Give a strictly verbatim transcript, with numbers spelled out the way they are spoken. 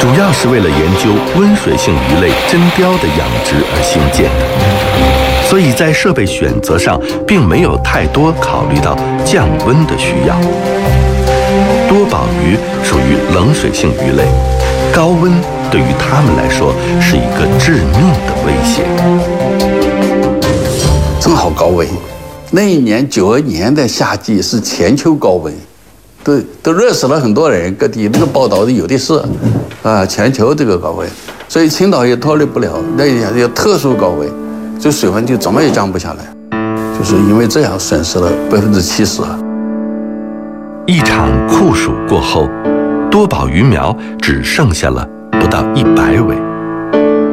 主要是为了研究温水性鱼类真鲷的养殖而兴建的，所以在设备选择上并没有太多考虑到降温的需要。多宝鱼属于冷水性鱼类，高温对于它们来说是一个致命的威胁。 正好高温，那一年九二年的夏季是全球高温，都都热死了很多人，各地那个报道的有的是，啊，全球这个高温，所以青岛也脱离不了，那也有特殊高温，这水温就怎么也降不下来，就是因为这样损失了百分之七十。 一场酷暑过后，多宝鱼苗只剩下了不到一百尾。